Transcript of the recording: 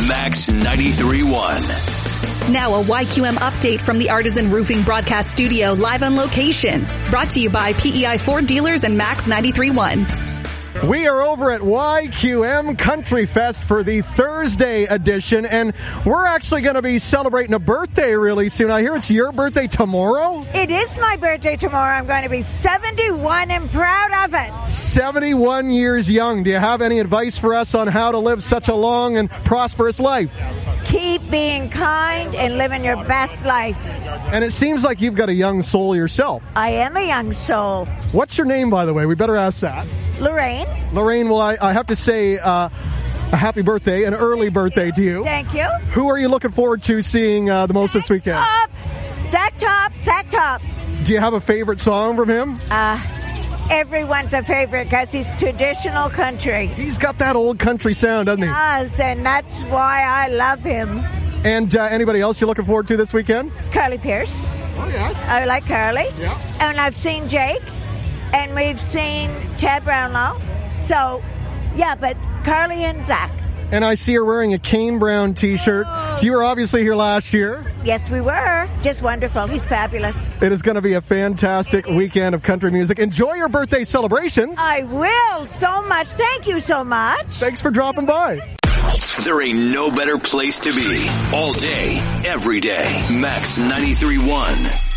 Max 93.1. Now a YQM update from the Artisan Roofing Broadcast Studio live on location. Brought to you by PEI Ford Dealers and Max 93.1. We are over at YQM Country Fest for the Thursday edition, and we're actually going to be celebrating a birthday really soon. I hear it's your birthday tomorrow? It is my birthday tomorrow. I'm going to be 71 and proud of it. 71 years young. Do you have any advice for us on how to live such a long and prosperous life? Keep being kind and living your best life. And it seems like you've got a young soul yourself. I am a young soul. What's your name, by the way? We better ask that. Lorraine. Lorraine, well, I have to say a happy birthday, an early birthday to you. Thank you. Who are you looking forward to seeing the most this weekend? Zach Top. Do you have a favorite song from him? Everyone's a favorite because he's traditional country. He's got that old country sound, doesn't he? He does, and that's why I love him. And anybody else you're looking forward to this weekend? Carly Pierce. Oh, yes. I like Carly. Yeah. And I've seen Jake, and we've seen Chad Brownlow. So, yeah, but Carly and Zach. And I see her wearing a Kane Brown t-shirt. So you were obviously here last year. Yes, we were. Just wonderful. He's fabulous. It is going to be a fantastic weekend of country music. Enjoy your birthday celebrations. I will so much. Thank you so much. Thanks for dropping by. There ain't no better place to be. All day, every day. Max 93.1.